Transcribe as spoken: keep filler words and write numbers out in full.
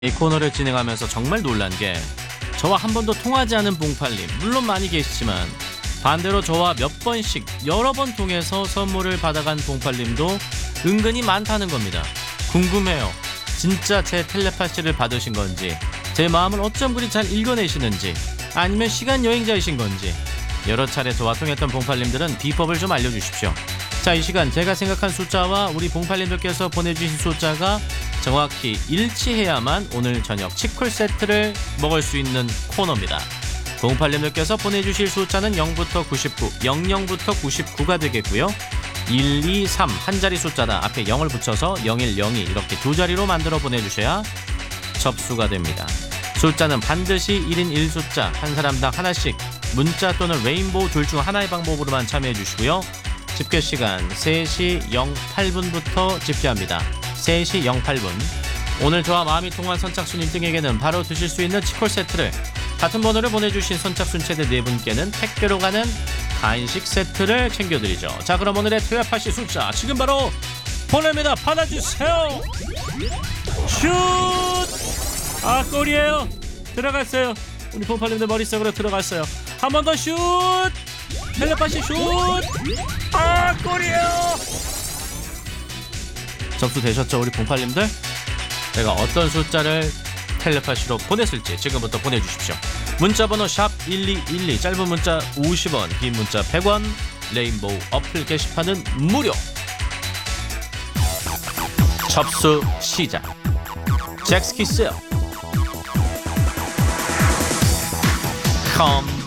이 코너를 진행하면서 정말 놀란 게 저와 한 번도 통하지 않은 봉팔님 물론 많이 계시지만 반대로 저와 몇 번씩 여러 번 통해서 선물을 받아간 봉팔님도 은근히 많다는 겁니다. 궁금해요. 진짜 제 텔레파시를 받으신 건지, 제 마음을 어쩜 그리 잘 읽어내시는지, 아니면 시간 여행자이신 건지. 여러 차례 저와 통했던 봉팔님들은 비법을 좀 알려주십시오. 자, 이 시간 제가 생각한 숫자와 우리 봉팔님들께서 보내주신 숫자가 정확히 일치해야만 오늘 저녁 치콜 세트를 먹을 수 있는 코너입니다. 봉팔님들께서 보내주실 숫자는 영부터 구십구, 영영부터 구십구가 되겠고요. 일, 이, 삼 한 자리 숫자다. 앞에 영을 붙여서 영일, 영이 이렇게 두 자리로 만들어 보내주셔야 접수가 됩니다. 숫자는 반드시 일 인 일 숫자, 한 사람당 하나씩 문자 또는 레인보우 둘 중 하나의 방법으로만 참여해 주시고요. 집계 시간 세 시 영팔 분부터 집계합니다. 세 시 영팔 분. 오늘 저와 마음이 통한 선착순 일 등에게는 바로 드실 수 있는 치콜 세트를, 같은 번호를 보내주신 선착순 최대 네 분께는 택배로 가는 간식 세트를 챙겨드리죠. 자, 그럼 오늘의 텔레파시 숫자 지금 바로 보냅니다. 받아주세요. 슛! 아, 골이에요. 들어갔어요. 우리 봉팔님들 머릿속으로 들어갔어요. 한 번 더 슛! 텔레파시 슛! 아, 골이에요. 접수되셨죠, 우리 봉팔님들? 제가 어떤 숫자를 텔레파시로 보냈을지 지금부터 보내주십시오. 문자번호 샵 일이일이, 짧은 문자 오십 원, 긴 문자 백 원, 레인보우 어플 게시판은 무료. 접수 시작. 잭스키스 컴